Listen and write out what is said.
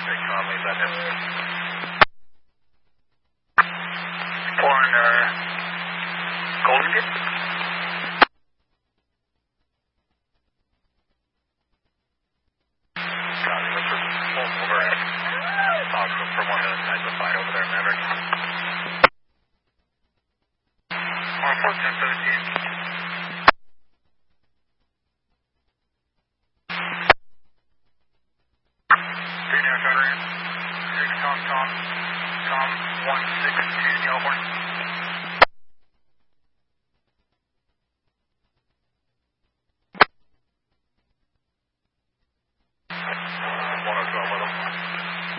Big Conley, that him. On Golden Gate. Copy, what's your overhead? Positive for 1 minute, nice to fight over there, Maverick. On 1417. Tom 162 California.